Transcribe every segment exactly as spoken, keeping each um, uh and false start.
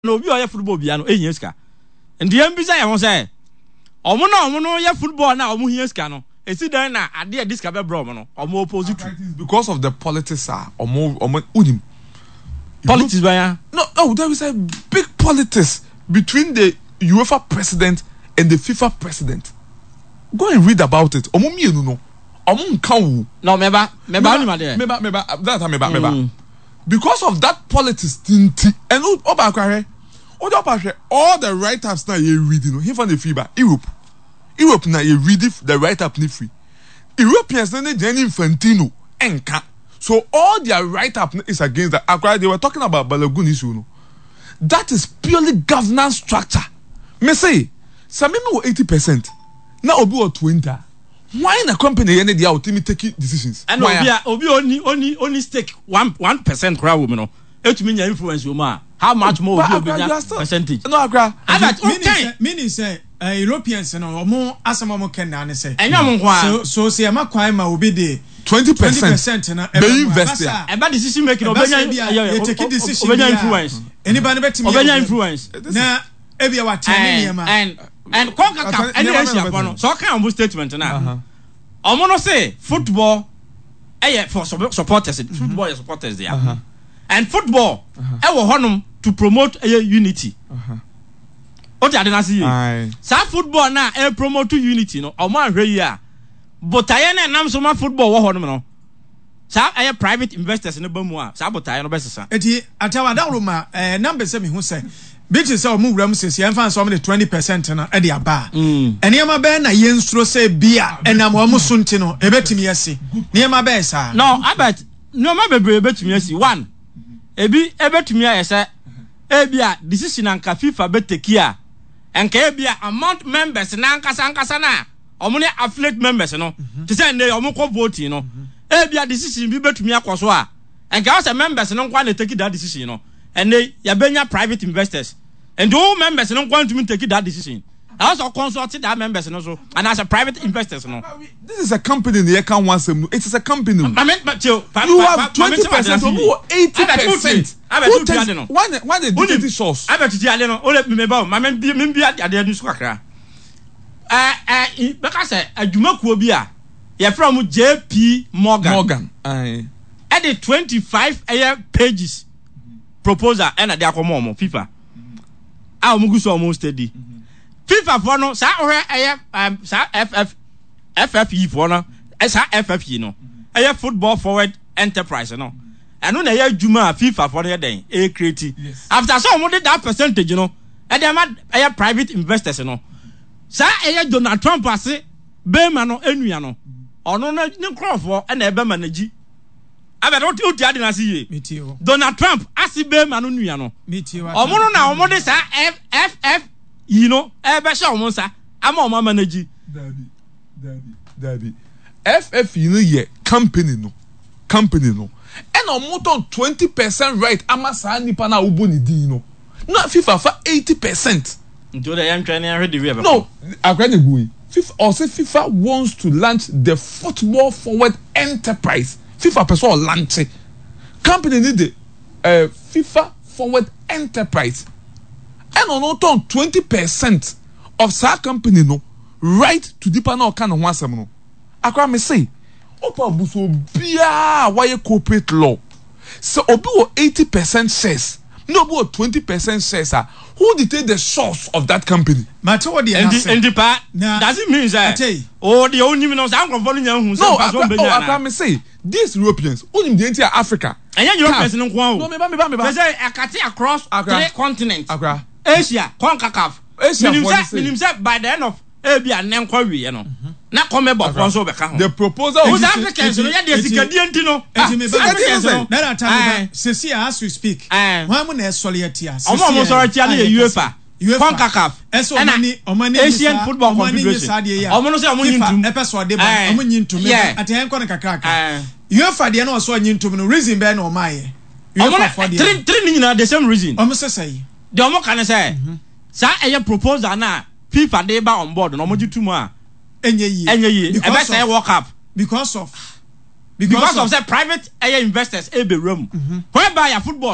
no obi oye football bia no ehia sika ndi em bi say e ho say omo na omo no ye football na omo hia sika no esi dan na ade e disika be bro omo no omo opposite because of the politics are omo omo unim politics ba no oh there is a big politics between the UEFA president and the FIFA president. Go and read about it. Omo mienu no omo nka wo no meba meba ni ma de meba meba that meba meba because of that politics tinti and oba kware all the write-ups na you reading no he for the FIBA Europe Europe na you read the write-up ni free Europeans na Gianni Infantino enka so all their write-up is against that akware they were talking about Balogun issue no that is purely governance structure me say some me eighty percent na obi o twenty why na company any dey out me taking decisions and obi obi only only only stake one one percent crowd women no etumi nya influence wo ma how much more obi obi nya percentage no agra meaning meaning say uh, Europeans no omo asama mo ken na ne say enya mo kwa so so say ma kwan ma obi dey twenty percent na be invest there e ba decision making obi nya take decision obi nya influence anybody betimi obi nya influence na ebi wa tani ne ma and and conquer cap any Asia for no so kan omo statement na omo no say football eh for supporters football is supporters there uh-huh. And football eh wo honum to promote eh, unity uh-huh. What are they saying? Sa football na eh promote unity no omo ahwe yi a botaye na nam so ma football wo honum no sa eh private investors no ba mu a sa botaye no be sesa eti atawa da roma eh number se me hu say bichi say omo wura mu sesi en fan so me twenty percent na e de aba eniema be na yensuro say bia enam omo sunti no ebetimi yesi niema be sa no abet no ma bebre ebetimi yesi one ebi ebetimi ayese ebia decision anka FIFA beteki a enka ebia amount members na ankasa ankasa na omo ne affiliate members no te say ne omo ko vote no ebia decision bi betumi akoso a enka o say members no kwa na take that decision no ene ya benya private investors and all members no want to take that decision. I also consult that members no so and as a private investors no. This is a company they can want some. It is a company. I mean, but you, you have twenty percent or eighty percent. I bet you no. Why why the digital source? I bet you no. Ole me ba. Ma me bi me bi ade adu so kakra. Eh eh because adwuma kuo bi a ye from J P Morgan. Morgan. Aye. At the twenty-five pages proposal and they akomo mo FIFA ah omugu so almost steady FIFA for no sa ohwe eye um sa F F F F E for no sa F F E no eye football forward enterprise no eno na eye adwuma FIFA for no den e create after so mo did that percentage no e dey ma eye private investors no sa eye Donald Trump ase be ma no enua no ono na ne crowd e na e be manage abet what you ade na see ye Donald Trump asibe ma no nua no omo no na omo de sa F F F you know e be sha omo sa ama omo manage daddy daddy daddy F F you know ye company no company no and omo ton twenty percent right ama sa nipa na obo ni din no na FIFA fa eighty percent nto de yan twan yan ready we be no akwani boy FIFA or say FIFA wants to launch the football forward enterprise FIFA person launch company need the uh, FIFA forward enterprise and on turn twenty percent of sa company no right to deeper na kind of one sem no akwa me say opa buso bia why corporate law so obi wo eighty percent shares no obi wo twenty percent shares ah who dictate the source of that company matter what the and the part does it mean that oh the only me no say am for nya hu no akwa me say these Europeans only the entire Africa and Europeans no kwa no me ba me ba me ba they say akati across three continents Akra. Asia CONCACAF Asia minimum say by the end of ebia nenkwa wi no na come be for so be ka ho the proposal was Africans no ya de sikadi enti no enti me ba Africans no na that time sesi as we speak why mo na esole atia sesi omo mo sore atia na UEFA CONCACAF eso omani omani Asian Football Confederation omo no say omo nyintum epeso de ba omo nyintum ati enko na kakraka UEFA de na so nyintum no reason be na omaye UEFA for de three three nyina the same reason omo sesai de omo kan say sa eye proposal na FIFA dey ba on board no mo gitumu a enye yi enye yi e be say World Cup because of because, because of, of say private eye investors e be room whereby ya football no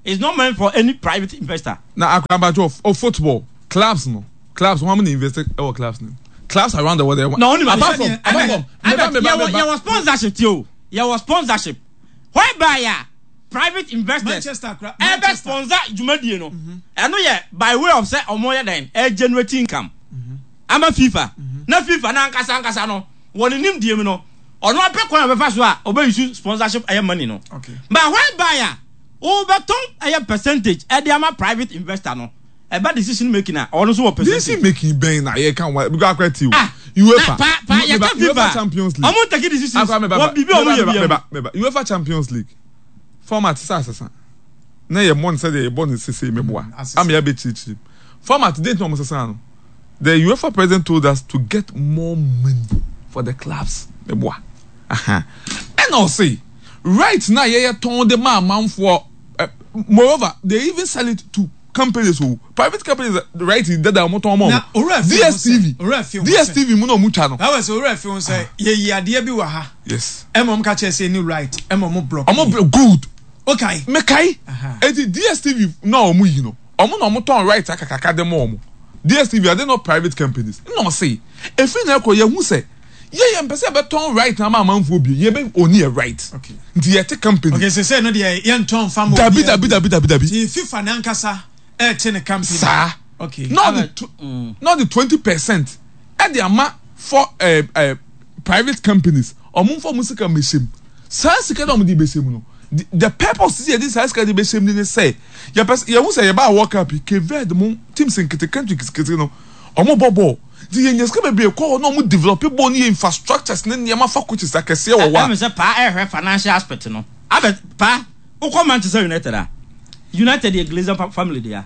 It's not meant for any private investor. Now, about of oh, football clubs, no clubs. How many investors? Our clubs, no clubs around the world. No, only apart from, apart from, there was sponsorship too. There was sponsorship. Whereby ya private investors. Manchester, Manchester. Sponsor Jumadi, no. I know yeah by way of say or more than a generating income. I'm a FIFA. Na FIFA na nkasa nkasa no. One nim die no. Ono ape kwa befa so a obe use sponsorship aye money no. Okay. But whereby ya overton aye percentage e dey am private investor no. E ba decision making na ono so percentage. Decision making ben na ye kan we go akwati you. UEFA. Pa pa ya UEFA Champions League. Omo take decisions. What bibi omo ye ba. UEFA Champions League. Format sa sa. Na ye mon say ye bon sese me boa. Am ya be chichi. Format date no mo sesa no. The UEFA president told us to get more money for the clubs. Me boa. Aha. And I'll say right now ye turn the man man for uh, moreover they even sell it to companies who private companies right in that motor mo D S T V D S T V mo no mu cha no that was ora film say ye yi ade bi wa ha yes emom ka che say new right emom mo block omo good okay me kai e D S T V no omo yi no omo no mo turn right akakaka dem omo D S T V are they not private companies no say if na ko ye hu say ye ye mpese be turn right na ma manfo bi ye be oni a right okay nti ye te company okay say say no dey ye turn fam dabi dabi dabi dabi dabi FIFA na nkasa e te ne company sir okay not the t- mm. not the twenty percent e dey ama for uh, uh, private companies omo for music machine sa sika na omo di besem no the, the purpose is this sika di besem ni say ye pers ye hu say ye ba work up ke ved mo teams in kete country kete no omo bobo di ye nyeska be be ko no mo develop bo ni infrastructures ne ne ma faculties akese wo wa am say pa e financial aspect no abet pa wo come Manchester United ah United the Glazer family there.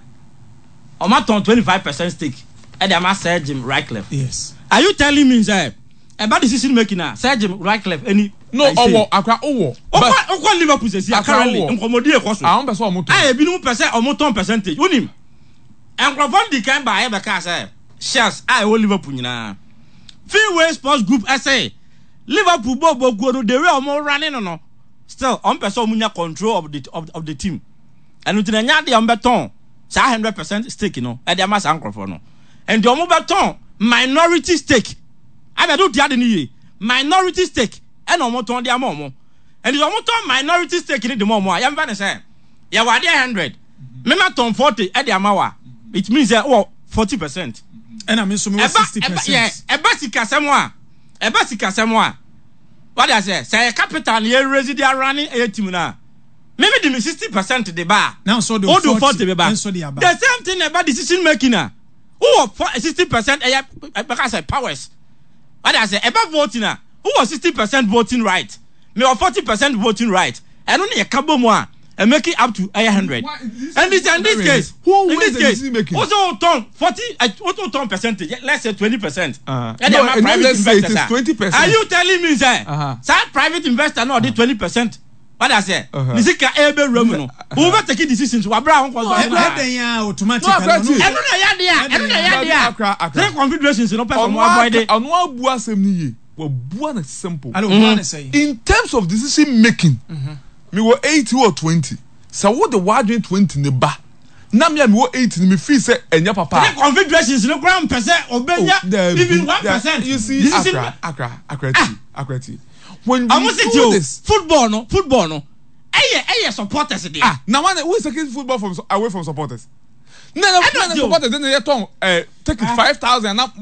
Oma ton twenty-five percent stake. E dey am Sir Jim Ratcliffe. Yes. Are you telling me say about decision making now? Sir Jim Ratcliffe any no owo akwa owo. But okwa Liverpool say currently nkomodi e koso. Ah on person omo ton. Ah e bi no percent omo ton percentage. Unim. Enkrofon di kan ba e be ka say shares ah e wo Liverpool nyina. Freeway Sports Group say Liverpool bo bo go no the way omo running no no. Still on person omo nya control of the of, of the team. And with the nya de ambeton sa one hundred percent stake no e de amasa ankrofo no and the omo beton minority stake I do the ade ni minority stake e na omo ton de amomo and the omo ton minority stake ni de mo mo ya mfa ne say ya wade one hundred me ma ton forty e de amawa it means that oh forty percent and I mean so me sixty percent yeah e ba sika semo a e ba sika semo a what I say say capital ni residual running e team na maybe the sixty percent the bar. Now so the forty, forty the bar. So the, the same thing about decision making now. Who for sixty percent eh because I powers. What I say about voting now. Who was sixty percent voting right? Me or forty percent voting right. I don't need a cabo more and make it up to one hundred. And this in this case, who in this case, also turn forty also turn percentage. Let's say twenty percent. Uh, and no, and private let's say it is twenty percent. Are you telling me sir? Uh-huh. Sir, private investor no uh-huh. did twenty percent. What I say? Nisika ebe room no. Who will take decisions? We bra won cause. E dey ya automatic. No, no. E no na ya dia. E no na ya dia. Three configurations no person one avoid it. Anu abu asem ni ye. We bu na simple. I don't want to say. In terms of decision making, me wo eighty or twenty. So what the warding twenty ne ba. Na me me wo eighty ni me feel say enya papa. Three configurations no ground percent obenya even one percent. You see Accra, Accra, Accra, Accra. When I must say this football no football no eye eye supporters there ah now one who is taking football from away from supporters no no no supporters then they turn eh take it five thousand na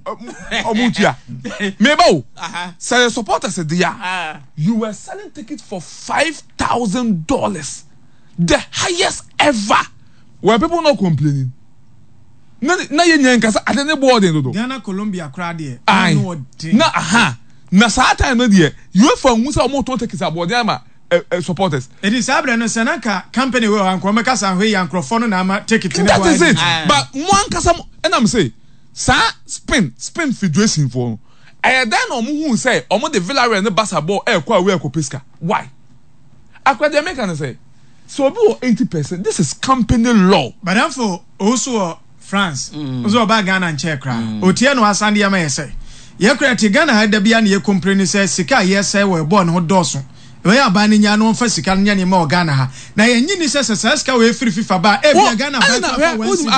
omutia meba o say supporters there you were selling tickets for five thousand dollars the highest ever were people not complaining na na yenyan kasa adene board do Ghana Colombia crowd there na aha na saa time no dey UEFA hu say omo ton take is aboard ama supporters it is abre no senaka company we anko meka sa hwe yankrofo no na ama take it that is it but one kasa and I'm say sa Spain Spain Federation for eh then omo hu say omo the Villarreal no Barca ball e kwa we ekopeska why academic can say so be eighty percent this is company law but then for also France also ba Ghana and Czech ra otie no asande am say ye create Ghana ha da bia na ye complain say sika ye say we born ho doso we aban nya no fa sika nya ne ma Ghana ha na yenyi ni se se sika we free FIFA ba e bia Ghana ba fa